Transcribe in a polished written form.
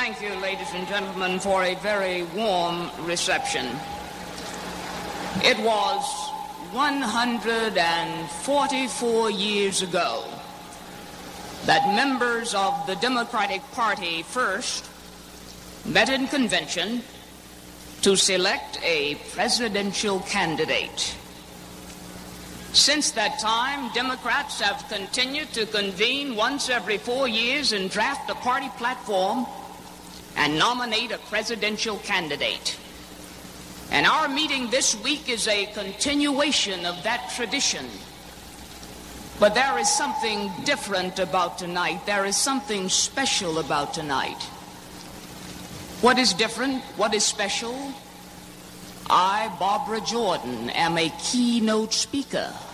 Thank you, ladies and gentlemen, for a very warm reception. It was 144 years ago that members of the Democratic Party first met in convention to select a presidential candidate. Since that time, Democrats have continued to convene once every 4 years and draft a party platform and nominate a presidential candidate. And our meeting this week is a continuation of that tradition. But there is something different about tonight. There is something special about tonight. What is different? What is special? I, Barbara Jordan, am a keynote speaker.